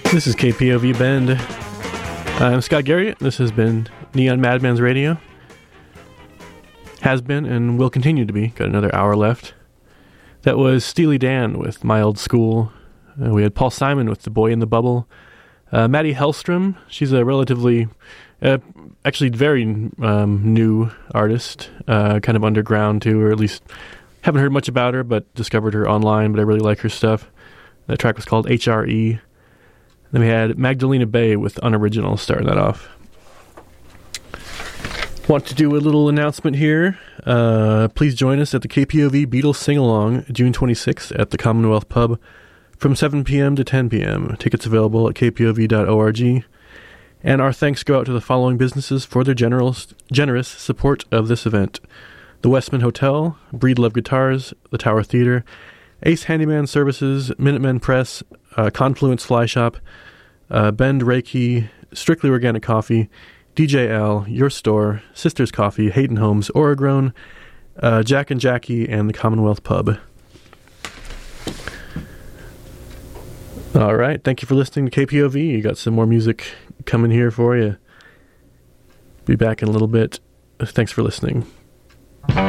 This is KPOV Bend. I'm Scott Garriott. This has been Neon Madman's Radio. Has been and will continue to be. Got another hour left. That was Steely Dan with My Old School. We had Paul Simon with The Boy in the Bubble. Maddie Hellstrom, she's a relatively, actually very new artist, kind of underground too, or at least haven't heard much about her, but discovered her online, but I really like her stuff. That track was called HRE. Then we had Magdalena Bay with Unoriginal starting that off. Want to do a little announcement here. Please join us at the KPOV Beatles Sing-Along, June 26th at the Commonwealth Pub from 7 p.m. to 10 p.m. Tickets available at kpov.org. And our thanks go out to the following businesses for their generous support of this event. The Westman Hotel, Breedlove Guitars, the Tower Theater, Ace Handyman Services, Minutemen Press, Confluence Fly Shop, Bend Reiki, Strictly Organic Coffee, DJ Al, Your Store, Sisters Coffee, Hayden Homes, Oragrone, Jack and Jackie, and the Commonwealth Pub. All right, thank you for listening to KPOV. You got some more music coming here for you. Be back in a little bit. Thanks for listening.